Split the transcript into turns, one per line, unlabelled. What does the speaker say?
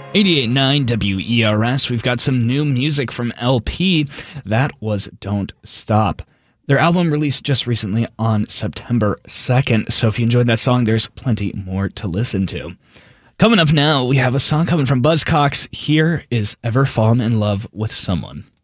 88.9 WERS. We've got some new music from LP. That was Don't Stop. Their album released just recently on September 2nd, so if you enjoyed that song, there's plenty more to listen to. Coming up now, we have a song coming from Buzzcocks. Here is Ever Fallen in Love with Someone.